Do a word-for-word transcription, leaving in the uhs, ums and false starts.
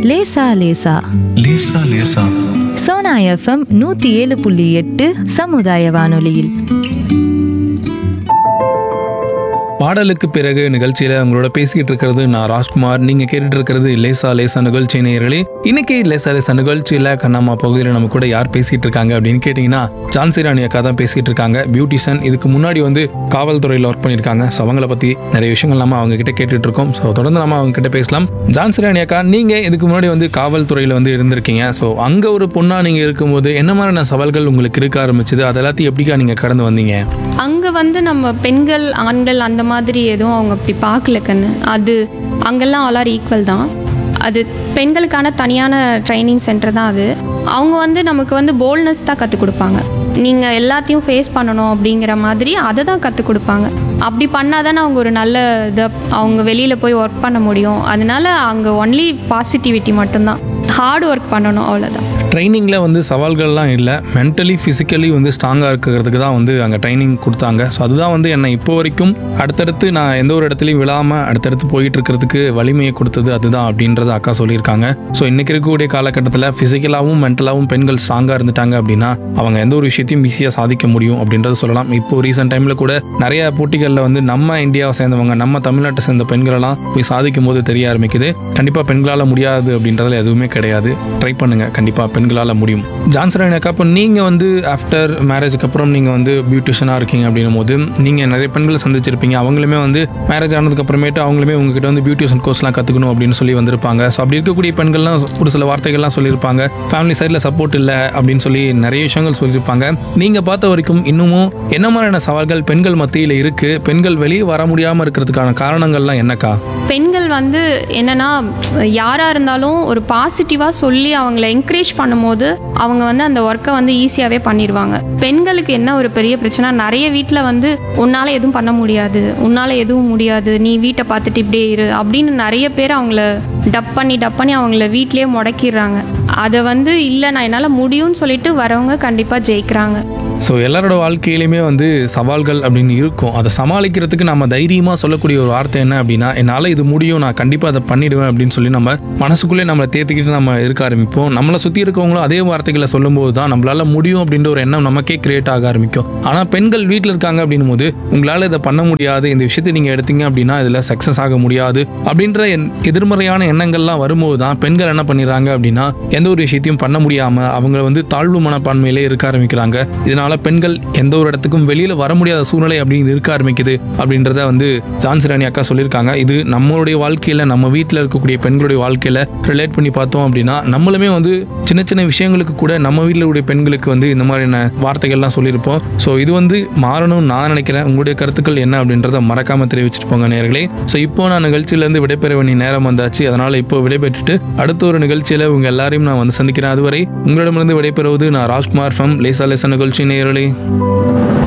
லேசா லேசா லேசா லேசா சோனா எஃப்எம் நூத்தி ஏழு புள்ளி எட்டு சமுதாய வானொலியில். பாடலுக்கு பிறகு நிகழ்ச்சியில உங்களோட பேசிக்கிட்டு இருக்கிறது நான் ராஜ்குமார். நீங்க கேட்டுட்டு இருக்கிறது லேசா லேசா நிகழ்ச்சி நேயர்களே. இன்னைக்கு லேசா லேசா நிகழ்ச்சியில கண்ணம்மா பகுதியில் நம்ம கூட யார் பேசிட்டு இருக்காங்க அப்படின்னு கேட்டீங்கன்னா ஜான்சி ராணி அக்கா தான் பேசிட்டு இருக்காங்க. பியூட்டிஷியன், இதுக்கு முன்னாடி வந்து காவல்துறையில் ஒர்க் பண்ணியிருக்காங்க. ஸோ அவங்கள பத்தி நிறைய விஷயங்கள் நம்ம அவங்க கிட்ட கேட்டுட்டு இருக்கோம். ஸோ தொடர்ந்து நம்ம அவங்க கிட்ட பேசலாம். ஜான்சி ராணி அக்கா, நீங்க இதுக்கு முன்னாடி வந்து காவல்துறையில வந்து இருந்திருக்கீங்க. ஸோ அங்க ஒரு பொண்ணா நீங்க இருக்கும்போது என்ன மாதிரியான சவால்கள் உங்களுக்கு இருக்க ஆரம்பிச்சது? அது எல்லாத்தையும் எப்படிக்கா நீங்க கடந்து வந்தீங்க? அங்கே வந்து நம்ம பெண்கள் ஆண்கள் அந்த மாதிரி எதுவும் அவங்க அப்படி பார்க்கல கண்ணு. அது அங்கெல்லாம் ஆல் ஆர் ஈக்குவல் தான். அது பெண்களுக்கான தனியான ட்ரைனிங் சென்டர் தான் அது. அவங்க வந்து நமக்கு வந்து போல்ட்னஸ் தான் கற்றுக் கொடுப்பாங்க. நீங்கள் எல்லாத்தையும் ஃபேஸ் பண்ணணும் அப்படிங்கிற மாதிரி அதை தான் கற்றுக் கொடுப்பாங்க. அப்படி பண்ணால் தானே அவங்க ஒரு நல்ல இதை அவங்க வெளியில் போய் ஒர்க் பண்ண முடியும். அதனால அங்கே ஒன்லி பாசிட்டிவிட்டி மட்டும்தான். ஹார்ட் ஒர்க் பண்ணணும், அவ்வளோதான். ட்ரைனிங்கில் வந்து சவால்கள்லாம் இல்லை, மென்டலி ஃபிசிக்கலி வந்து ஸ்ட்ராங்காக இருக்கிறதுக்கு தான் வந்து அங்கே ட்ரைனிங் கொடுத்தாங்க. ஸோ அதுதான் வந்து என்னை இப்போ வரைக்கும் அடுத்தடுத்து நான் எந்த ஒரு இடத்துலையும் விழாமல் அடுத்தடுத்து போயிட்டு இருக்கிறதுக்கு வலிமையை கொடுத்தது அதுதான் அப்படின்றத அக்கா சொல்லியிருக்காங்க. ஸோ இன்றைக்கி இருக்கக்கூடிய காலகட்டத்தில் ஃபிசிக்கலாகவும் மென்டலாகவும் பெண்கள் ஸ்ட்ராங்காக இருந்துட்டாங்க அப்படின்னா அவங்க எந்த ஒரு விஷயத்தையும் ஈஸியாக சாதிக்க முடியும் அப்படின்றத சொல்லலாம். இப்போ ரீசெண்ட் டைமில் கூட நிறைய போட்டிகளில் வந்து நம்ம இந்தியாவை சேர்ந்தவங்க, நம்ம தமிழ்நாட்டை சேர்ந்த பெண்களெல்லாம் போய் சாதிக்கும் போது தெரிய ஆரம்பிக்குது. கண்டிப்பாக பெண்களால் முடியாது அப்படின்றதுல எதுவுமே கிடையாது. ட்ரை பண்ணுங்கள், கண்டிப்பாக பெண்களால் முடியும். ஜான்சி ராணி அக்கா, இப்போ நீங்கள் வந்து ஆஃப்டர் மேரேஜுக்கு அப்புறம் நீங்கள் வந்து பியூட்டிஷியனாக இருக்கீங்க அப்படின்னும் போது நீங்கள் நிறைய பெண்களை சந்திச்சிருப்பீங்க. அவங்களுமே வந்து மேரேஜ் ஆனதுக்கு அப்புறமேட்டு அவங்களுமே உங்ககிட்ட வந்து பியூட்டிஷியன் கோர்ஸ்லாம் கற்றுக்கணும் அப்படின்னு சொல்லி வந்திருப்பாங்க. ஸோ அப்படி இருக்கக்கூடிய பெண்கள்லாம் ஒரு சில வார்த்தைகள்லாம் சொல்லியிருப்பாங்க. ஃபேமிலி சைடில் சப்போர்ட் இல்லை அப்படின்னு சொல்லி நிறைய விஷயங்கள் சொல்லியிருப்பாங்க. நீங்கள் பார்த்த வரைக்கும் இன்னமும் என்ன மாதிரியான சவால்கள் பெண்கள் மத்தியில் இருக்குது? பெண்கள் வெளியே வர முடியாமல் இருக்கிறதுக்கான காரணங்கள்லாம் என்னக்கா? பெண்கள் வந்து என்னன்னா, யாராக இருந்தாலும் ஒரு பாசிட்டிவாக சொல்லி அவங்கள என்கரேஜ் பண்ணும்போது அவங்க வந்து அந்த ஒர்க்கை வந்து ஈஸியாகவே பண்ணிடுவாங்க. பெண்களுக்கு என்ன ஒரு பெரிய பிரச்சனை, நிறைய வீட்டில் வந்து உன்னால் எதுவும் பண்ண முடியாது, உன்னால் எதுவும் முடியாது, நீ வீட்டை பார்த்துட்டு இப்படியே இரு அப்படின்னு நிறைய பேர் அவங்கள டப் பண்ணி டப் பண்ணி அவங்கள வீட்லேயே முடக்கிடுறாங்க. அதை வந்து இல்லை நான் என்னால் முடியும்னு சொல்லிட்டு வரவங்க கண்டிப்பாக ஜெயிக்கிறாங்க. ஸோ எல்லாரோட வாழ்க்கையிலுமே வந்து சவால்கள் அப்படின்னு இருக்கும். அதை சமாளிக்கிறதுக்கு நம்ம தைரியமாக சொல்லக்கூடிய ஒரு வார்த்தை என்ன அப்படின்னா, என்னால் இது முடியும், நான் கண்டிப்பாக அதை பண்ணிவிடுவேன் அப்படின்னு சொல்லி நம்ம மனசுக்குள்ளே நம்மளை தேர்த்திக்கிட்டு நம்ம இருக்க ஆரம்பிப்போம். நம்மளை சுற்றி இருக்கவங்களும் அதே வார்த்தைகளை சொல்லும்போது தான் நம்மளால் முடியும் அப்படின்ற ஒரு எண்ணம் நமக்கே கிரியேட் ஆக ஆரம்பிக்கும். ஆனால் பெண்கள் வீட்டில் இருக்காங்க அப்படின்னும் போது உங்களால் இதை பண்ண முடியாது, இந்த விஷயத்தை நீங்கள் எடுத்தீங்க அப்படின்னா இதில் சக்ஸஸ் ஆக முடியாது அப்படின்ற எதிர்மறையான எண்ணங்கள்லாம் வரும்போது தான் பெண்கள் என்ன பண்ணிடுறாங்க அப்படின்னா எந்த ஒரு விஷயத்தையும் பண்ண முடியாமல் அவங்க வந்து தாழ்வு மனப்பான்மையிலே இருக்க ஆரம்பிக்கிறாங்க. இதனால் பெண்கள் எந்த ஒரு இடத்துக்கும் வெளியில வர முடியாத சூழ்நிலை அப்படின்னு இருக்க ஆரம்பிக்குது அப்படின்றத வந்து ஜான்சி ராணி அக்கா சொல்லியிருக்காங்க. இது நம்மளுடைய வாழ்க்கையில, நம்ம வீட்டில் இருக்கக்கூடிய பெண்களுடைய வாழ்க்கையில ரிலேட் பண்ணி பார்த்தோம் அப்படின்னா நம்மளுமே வந்து சின்ன சின்ன விஷயங்களுக்கு கூட நம்ம வீட்டில் உடைய பெண்களுக்கு வந்து இந்த மாதிரியான வார்த்தைகள்லாம் சொல்லியிருப்போம். ஸோ இது வந்து மாறணும்னு நான் நினைக்கிறேன். உங்களுடைய கருத்துக்கள் என்ன அப்படின்றத மறக்காம தெரிவிச்சுட்டு போங்க நேயர்களே. ஸோ இப்போ நான் நிகழ்ச்சியிலேருந்து விடைபெற வேண்டிய நேரம் வந்தாச்சு. அதனால இப்போ விடைபெற்றுட்டு அடுத்த ஒரு நிகழ்ச்சியில உங்க எல்லாரையும் நான் வந்து சந்திக்கிறேன். அதுவரை உங்களிடமிருந்து விடைபெறுவது நான் ராஜ்குமார் ஃப்ரம் லேசா லேசா நிகழ்ச்சி நேயர்களே.